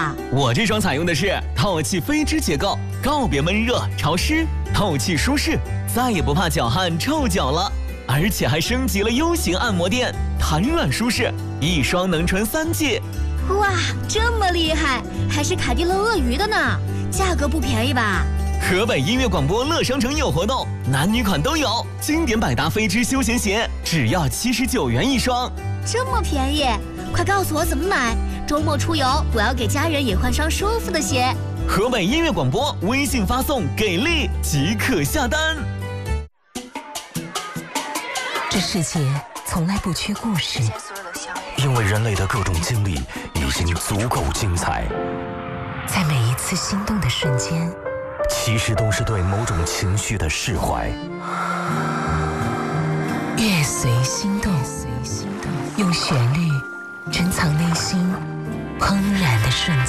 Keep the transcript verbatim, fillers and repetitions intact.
啊？ 我这双采用的是透气飞织结构，告别闷热潮湿，透气舒适，再也不怕脚汗臭脚了。而且还升级了 U 型按摩垫，弹软舒适，一双能撑三季。 哇，这么厉害，还是凯迪乐鳄鱼的呢，价格不便宜吧？ 河北音乐广播乐商城有活动，男女款都有，经典百搭飞织休闲鞋只要七十九元一双， 这么便宜，快告诉我怎么买，周末出游我要给家人也换双舒服的鞋。 河北音乐广播微信发送给力即可下单。 这世界从来不缺故事， 因为人类的各种经历已经足够精彩， 在每一次心动的瞬间， 其实都是对某种情绪的释怀。 乐随心动，用旋律珍藏内心怦然的瞬间。